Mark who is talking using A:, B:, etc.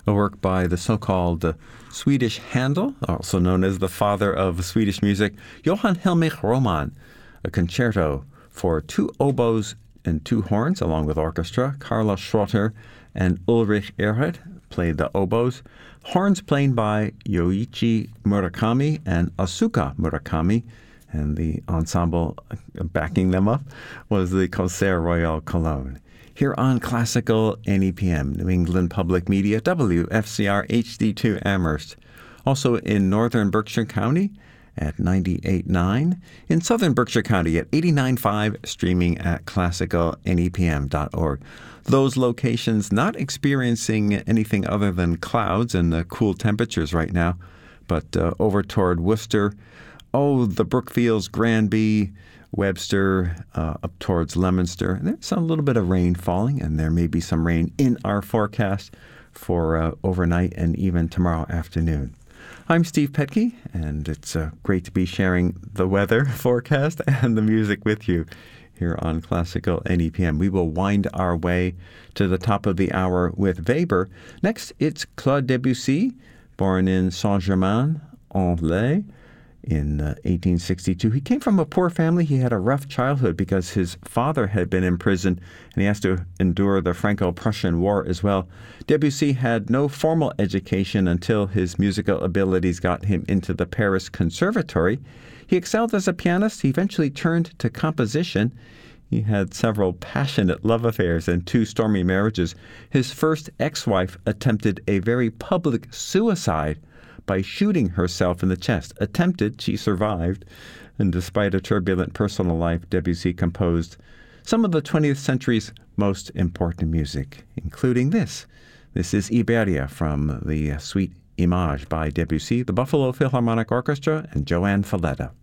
A: a work by the so-called Swedish Handel, also known as the father of Swedish music, Johann Heinrich Roman, a concerto for 2 oboes and 2 horns, along with orchestra. Carla Schrotter and Ulrich Erhard played the oboes. Horns played by Yoichi Murakami and Asuka Murakami, and the ensemble backing them up was the Concert Royal Cologne. Here on Classical NEPM, New England Public Media, WFCR HD2 Amherst. Also in northern Berkshire County at 98.9, in southern Berkshire County at 89.5, streaming at classicalnepm.org. Those locations not experiencing anything other than clouds and cool temperatures right now, but over toward Worcester, the Brookfields, Granby, Webster, up towards Leominster. There's a little bit of rain falling, and there may be some rain in our forecast for overnight and even tomorrow afternoon. I'm Steve Petke, and it's great to be sharing the weather forecast and the music with you here on Classical NEPM. We will wind our way to the top of the hour with Weber. Next, it's Claude Debussy, born in Saint-Germain-en-Laye in 1862. He came from a poor family. He had a rough childhood because his father had been imprisoned, and he has to endure the Franco-Prussian War as well. Debussy had no formal education until his musical abilities got him into the Paris Conservatory. He excelled as a pianist. He eventually turned to composition. He had several passionate love affairs and 2 stormy marriages. His first ex-wife attempted a very public suicide by shooting herself in the chest. Attempted, she survived, and despite a turbulent personal life, Debussy composed some of the 20th century's most important music, including this. This is Iberia from the suite Image by Debussy, the Buffalo Philharmonic Orchestra, and Joanne Falletta.